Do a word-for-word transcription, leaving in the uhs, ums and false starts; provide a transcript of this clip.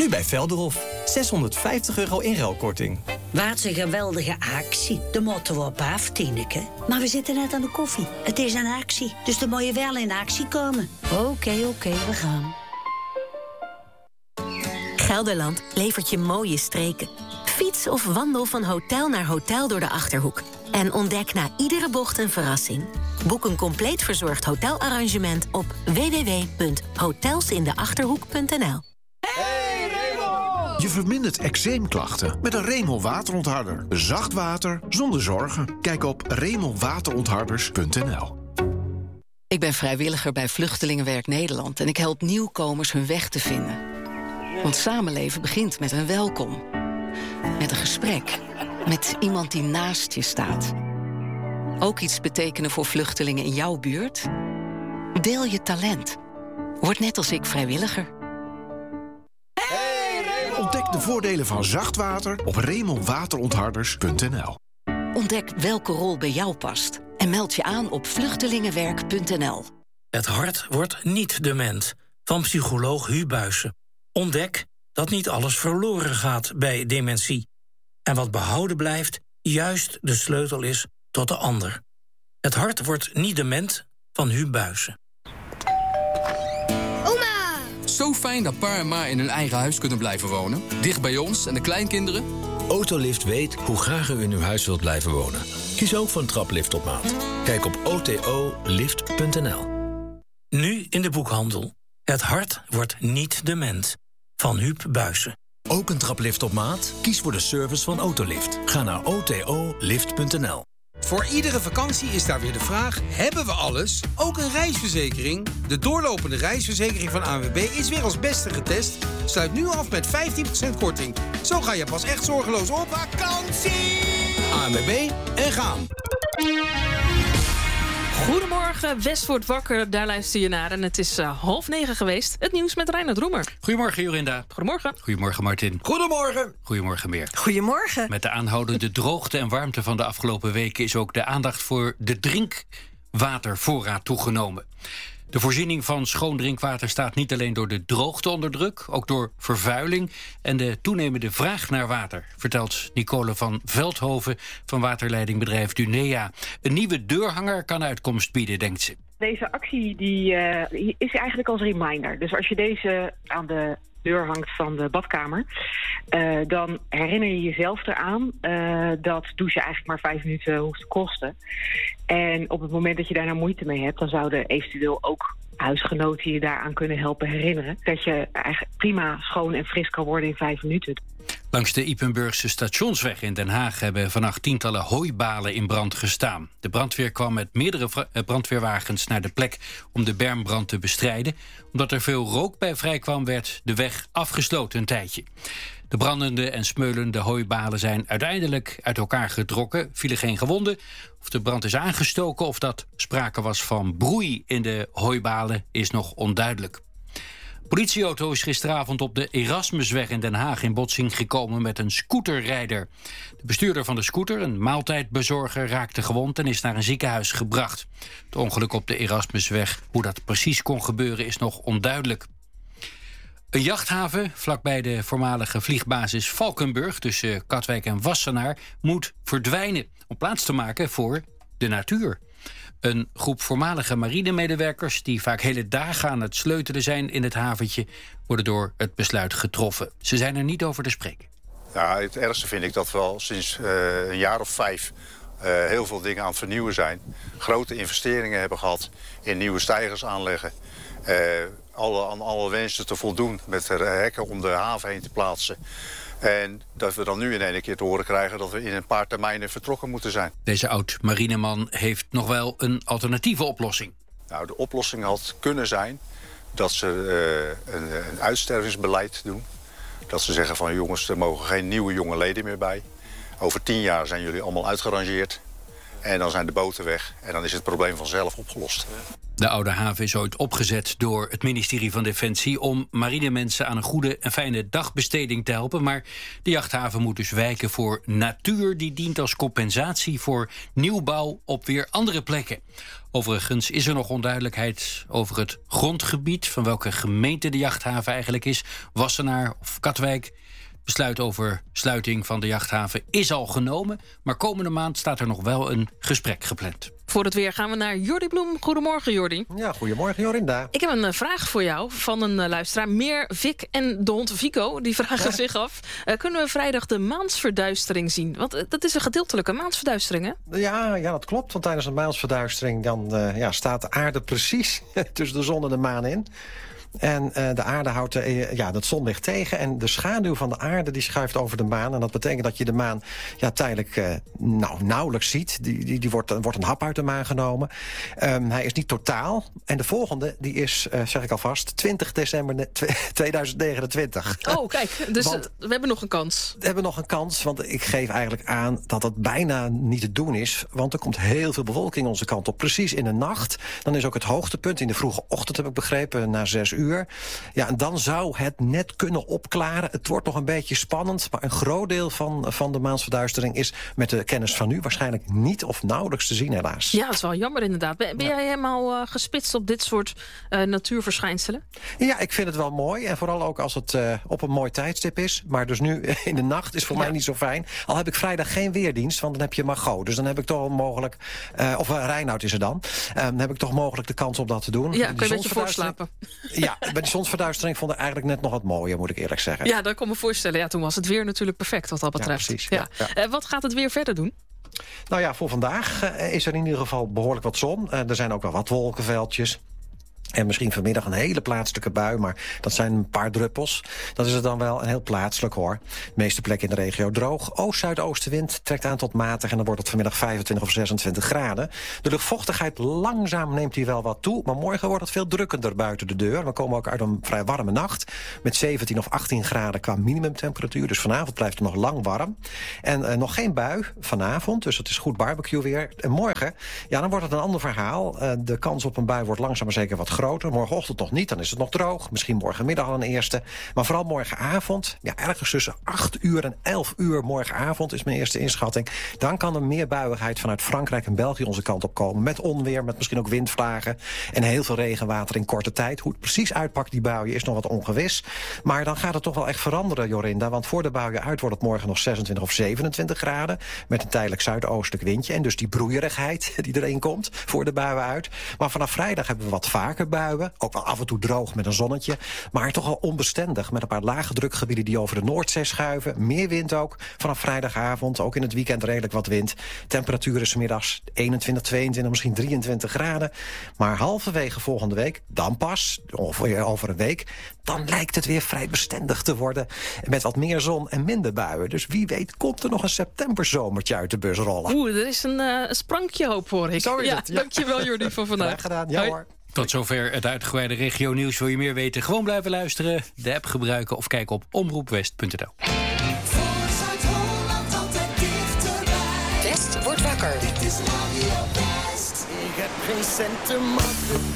Nu bij Velderhof. zeshonderdvijftig euro inruilkorting. Wat een geweldige actie. De moeten we op af, Tineke. Maar we zitten net aan de koffie. Het is een actie, dus dan moet je wel in actie komen. Oké, okay, oké, okay, we gaan. Gelderland levert je mooie streken. Fiets of wandel van hotel naar hotel door de Achterhoek. En ontdek na iedere bocht een verrassing. Boek een compleet verzorgd hotelarrangement op w w w punt hotelsindachterhoek punt n l. Hey Remel! Je vermindert eczeemklachten met een Remel waterontharder. Zacht water zonder zorgen. Kijk op remel waterontharders punt n l. Ik ben vrijwilliger bij Vluchtelingenwerk Nederland en ik help nieuwkomers hun weg te vinden. Want samenleven begint met een welkom. Met een gesprek. Met iemand die naast je staat. Ook iets betekenen voor vluchtelingen in jouw buurt? Deel je talent. Word net als ik vrijwilliger. Ontdek de voordelen van zacht water op remel waterontharders punt n l. Ontdek welke rol bij jou past. En meld je aan op vluchtelingenwerk punt n l. Het hart wordt niet dement. Van psycholoog Huub Buijsen. Ontdek dat niet alles verloren gaat bij dementie. En wat behouden blijft, juist de sleutel is tot de ander. Het hart wordt niet dement van Huub Buijsen. Oma! Zo fijn dat pa en ma in hun eigen huis kunnen blijven wonen. Dicht bij ons en de kleinkinderen. Autolift weet hoe graag u in uw huis wilt blijven wonen. Kies ook voor een traplift op maat. Kijk op o t o lift punt n l. Nu in de boekhandel. Het hart wordt niet dement. Van Huub Buijsen. Ook een traplift op maat? Kies voor de service van Autolift. Ga naar o t o lift punt n l. Voor iedere vakantie is daar weer de vraag: hebben we alles? Ook een reisverzekering? De doorlopende reisverzekering van A N W B is weer als beste getest. Sluit nu af met vijftien procent korting. Zo ga je pas echt zorgeloos op vakantie. A N W B en gaan. Goedemorgen, West wordt wakker, daar luister je naar. En het is uh, half negen geweest. Het nieuws met Reinoud Roemer. Goedemorgen, Jorinda. Goedemorgen. Goedemorgen, Martin. Goedemorgen. Goedemorgen, Meer. Goedemorgen. Met de aanhoudende droogte en warmte van de afgelopen weken is ook de aandacht voor de drinkwatervoorraad toegenomen. De voorziening van schoon drinkwater staat niet alleen door de droogte onder druk, ook door vervuiling en de toenemende vraag naar water, vertelt Nicole van Veldhoven van waterleidingbedrijf Dunea. Een nieuwe deurhanger kan uitkomst bieden, denkt ze. Deze actie die, uh, die is eigenlijk als reminder. Dus als je deze aan de deur hangt van de badkamer, Uh, dan herinner je jezelf eraan uh, dat douchen eigenlijk maar vijf minuten hoeft te kosten. En op het moment dat je daar nou moeite mee hebt, dan zouden eventueel ook huisgenoten je daaraan kunnen helpen herinneren dat je eigenlijk prima schoon en fris kan worden in vijf minuten. Langs de Ypenburgse Stationsweg in Den Haag hebben vannacht tientallen hooibalen in brand gestaan. De brandweer kwam met meerdere brandweerwagens naar de plek om de bermbrand te bestrijden. Omdat er veel rook bij vrijkwam, werd de weg afgesloten een tijdje. De brandende en smeulende hooibalen zijn uiteindelijk uit elkaar getrokken. Vielen geen gewonden. Of de brand is aangestoken of dat sprake was van broei in de hooibalen is nog onduidelijk. Politieauto is gisteravond op de Erasmusweg in Den Haag in botsing gekomen met een scooterrijder. De bestuurder van de scooter, een maaltijdbezorger, raakte gewond en is naar een ziekenhuis gebracht. Het ongeluk op de Erasmusweg, hoe dat precies kon gebeuren, is nog onduidelijk. Een jachthaven vlakbij de voormalige vliegbasis Valkenburg tussen Katwijk en Wassenaar moet verdwijnen om plaats te maken voor de natuur. Een groep voormalige marinemedewerkers die vaak hele dagen aan het sleutelen zijn in het haventje worden door het besluit getroffen. Ze zijn er niet over te spreken. Ja, het ergste vind ik dat we al sinds uh, een jaar of vijf uh, heel veel dingen aan het vernieuwen zijn. Grote investeringen hebben gehad in nieuwe steigers aanleggen. Uh, alle, aan alle wensen te voldoen met de hekken om de haven heen te plaatsen. En dat we dan nu in één keer te horen krijgen dat we in een paar termijnen vertrokken moeten zijn. Deze oud-marineman heeft nog wel een alternatieve oplossing. Nou, de oplossing had kunnen zijn dat ze uh, een, een uitstervingsbeleid doen. Dat ze zeggen van jongens, er mogen geen nieuwe jonge leden meer bij. Over tien jaar zijn jullie allemaal uitgerangeerd. En dan zijn de boten weg en dan is het probleem vanzelf opgelost. De Oude Haven is ooit opgezet door het ministerie van Defensie om marinemensen aan een goede en fijne dagbesteding te helpen. Maar de jachthaven moet dus wijken voor natuur die dient als compensatie voor nieuwbouw op weer andere plekken. Overigens is er nog onduidelijkheid over het grondgebied, van welke gemeente de jachthaven eigenlijk is, Wassenaar of Katwijk. Besluit over sluiting van de jachthaven is al genomen, maar komende maand staat er nog wel een gesprek gepland. Voor het weer gaan we naar Jordi Bloem. Goedemorgen, Jordi. Ja, goedemorgen, Jorinda. Ik heb een uh, vraag voor jou van een uh, luisteraar. Meer Vic en de hond Vico, die vragen ja. zich af. Uh, kunnen we vrijdag de maansverduistering zien? Want uh, dat is een gedeeltelijke maansverduistering, hè? Ja, ja, dat klopt. Want tijdens een maansverduistering dan, uh, ja, staat de aarde precies tussen de zon en de maan in. En uh, de aarde houdt uh, ja, dat zonlicht tegen. En de schaduw van de aarde die schuift over de maan. En dat betekent dat je de maan ja, tijdelijk uh, nou, nauwelijks ziet. Die, die, die wordt, wordt een hap uit de maan genomen. Um, hij is niet totaal. En de volgende die is, uh, zeg ik alvast, twintig december tweeduizend negenentwintig. Oh, kijk. Dus want, we hebben nog een kans. We hebben nog een kans. Want ik geef eigenlijk aan dat dat bijna niet te doen is. Want er komt heel veel bewolking onze kant op. Precies in de nacht. Dan is ook het hoogtepunt in de vroege ochtend, heb ik begrepen, na zes uur. Ja, en dan zou het net kunnen opklaren. Het wordt nog een beetje spannend, maar een groot deel van, van de maansverduistering is met de kennis van nu waarschijnlijk niet of nauwelijks te zien, helaas. Ja, dat is wel jammer inderdaad. Ben, ben ja. jij helemaal uh, gespitst op dit soort uh, natuurverschijnselen? Ja, ik vind het wel mooi. En vooral ook als het uh, op een mooi tijdstip is. Maar dus nu in de nacht is voor ja. mij niet zo fijn. Al heb ik vrijdag geen weerdienst, want dan heb je Margot. Dus dan heb ik toch mogelijk, uh, of uh, Reinoud is er dan. Uh, dan heb ik toch mogelijk de kans om dat te doen. Ja, kun je een beetje voorslapen. Ja. Bij de zonsverduistering vond ik eigenlijk net nog wat mooier, moet ik eerlijk zeggen. Ja, dat kan me voorstellen. Ja, toen was het weer natuurlijk perfect wat dat betreft. Ja, precies. Ja. Ja, ja. Uh, wat gaat het weer verder doen? Nou ja, voor vandaag uh, is er in ieder geval behoorlijk wat zon. Uh, er zijn ook wel wat wolkenveldjes. En misschien vanmiddag een hele plaatselijke bui, maar dat zijn een paar druppels. Dat is het dan wel, een heel plaatselijk hoor. De meeste plekken in de regio droog. Oost-zuidoostenwind trekt aan tot matig en dan wordt het vanmiddag vijfentwintig of zesentwintig graden. De luchtvochtigheid langzaam neemt hier wel wat toe, maar morgen wordt het veel drukkender buiten de deur. We komen ook uit een vrij warme nacht met zeventien of achttien graden qua minimumtemperatuur. Dus vanavond blijft het nog lang warm. En uh, nog geen bui vanavond, dus het is goed barbecue weer. En morgen, ja, dan wordt het een ander verhaal. Uh, de kans op een bui wordt langzaam maar zeker wat groter. Morgenochtend nog niet, dan is het nog droog. Misschien morgenmiddag al een eerste. Maar vooral morgenavond, ja, ergens tussen acht uur en elf uur morgenavond is mijn eerste inschatting. Dan kan er meer buiigheid vanuit Frankrijk en België onze kant op komen. Met onweer, met misschien ook windvlagen en heel veel regenwater in korte tijd. Hoe het precies uitpakt, die buien, is nog wat ongewis. Maar dan gaat het toch wel echt veranderen, Jorinda. Want voor de buien uit wordt het morgen nog zesentwintig of zevenentwintig graden. Met een tijdelijk zuidoostelijk windje. En dus die broeierigheid die erin komt voor de buien uit. Maar vanaf vrijdag hebben we wat vaker buien. Ook wel af en toe droog met een zonnetje. Maar toch wel onbestendig met een paar lage drukgebieden die over de Noordzee schuiven. Meer wind ook. Vanaf vrijdagavond, ook in het weekend redelijk wat wind. Temperatuur is 's middags eenentwintig, tweeëntwintig, misschien drieëntwintig graden. Maar halverwege volgende week, dan pas, over, over een week, dan lijkt het weer vrij bestendig te worden. Met wat meer zon en minder buien. Dus wie weet komt er nog een septemberzomertje uit de bus rollen. Oeh, er is een uh, sprankje hoop, hoor ik. Zo is ja, het. Ja. Dankjewel, Jordi, voor vandaag. Graag gedaan, ja hoor. Tot zover het uitgebreide regio-nieuws. Wil je meer weten? Gewoon blijven luisteren, de app gebruiken of kijk op omroepwest punt n l. West wordt wakker. Dit is Radio West. Ik heb geen cent te maken.